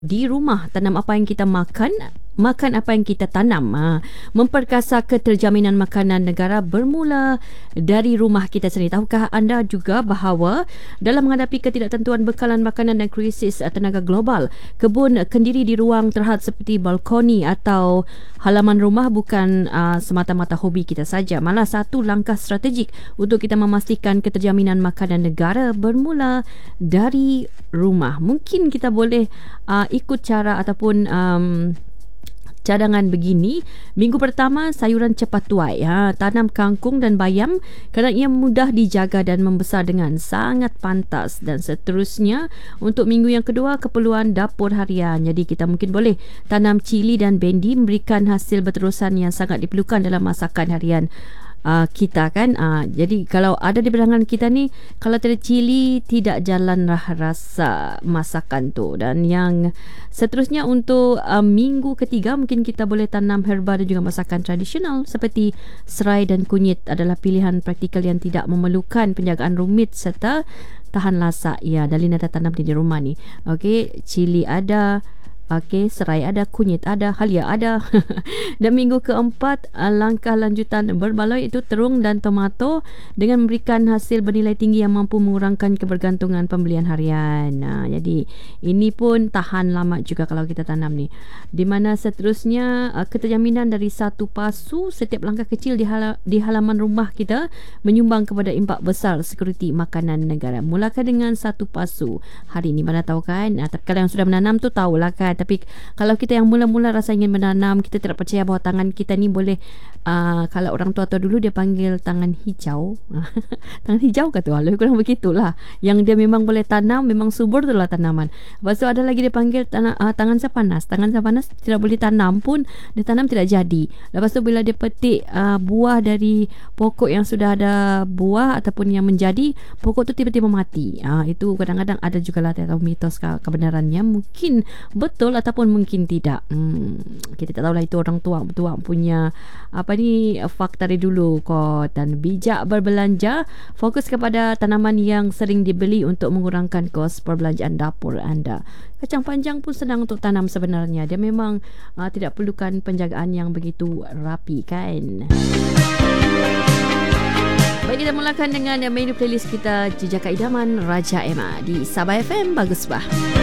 di rumah, tanam apa yang kita makan, makan apa yang kita tanam. Memperkasa keterjaminan makanan negara bermula dari rumah kita sendiri. Tahukah anda juga bahawa dalam menghadapi ketidaktentuan bekalan makanan dan krisis tenaga global, kebun kendiri di ruang terhad seperti balkoni atau halaman rumah bukan semata-mata hobi kita saja, malah satu langkah strategik untuk kita memastikan keterjaminan makanan negara bermula dari rumah. Mungkin kita boleh ikut cara ataupun cadangan begini. Minggu pertama, sayuran cepat tuai. Tanam kangkung dan bayam kerana ia mudah dijaga dan membesar dengan sangat pantas. Dan seterusnya, untuk minggu yang kedua, keperluan dapur harian. Jadi kita mungkin boleh tanam cili dan bendi, memberikan hasil berterusan yang sangat diperlukan dalam masakan harian kita kan. Jadi kalau ada di berangan kita ni, kalau tiada cili, tidak jalanlah rasa masakan tu. Dan yang seterusnya untuk minggu ketiga, mungkin kita boleh tanam herba dan juga masakan tradisional seperti serai dan kunyit adalah pilihan praktikal yang tidak memerlukan penjagaan rumit serta tahan lasak. Ya, Dalina dah tanam di rumah ni. Okey, cili ada, okey, serai ada, kunyit ada, halia ada. Dan minggu keempat, langkah lanjutan berbaloi itu terung dan tomato dengan memberikan hasil bernilai tinggi yang mampu mengurangkan kebergantungan pembelian harian. Jadi ini pun tahan lama juga kalau kita tanam ni. Di mana seterusnya, keterjaminan dari satu pasu setiap langkah kecil di halaman rumah kita menyumbang kepada impak besar sekuriti makanan negara. Mulakan dengan satu pasu. Hari ni mana tahu kan, kalau yang sudah menanam tu tahulah kan. Tapi kalau kita yang mula-mula rasa ingin menanam, kita tidak percaya bahawa tangan kita ni boleh, kalau orang tua-tua dulu dia panggil tangan hijau. Tangan hijau kata lebih kurang begitulah. Yang dia memang boleh tanam, memang subur tu lah tanaman. Lepas tu ada lagi dia panggil tangan sepanas. Tangan sepanas tidak boleh tanam pun, dia tanam tidak jadi. Lepas tu bila dia petik buah dari pokok yang sudah ada buah ataupun yang menjadi, pokok tu tiba-tiba mati. Itu kadang-kadang ada jugalah mitos kebenarannya. Mungkin betul ataupun mungkin tidak. Kita tak tahulah itu orang tua punya fakta dari dulu kot. Dan bijak berbelanja, fokus kepada tanaman yang sering dibeli untuk mengurangkan kos perbelanjaan dapur anda. Kacang panjang pun senang untuk tanam sebenarnya. Dia memang tidak perlukan penjagaan yang begitu rapi kan. Baik, kita mulakan dengan menu playlist kita, Jejaka Idaman Raja Emma di Sabah FM. Bagus bah.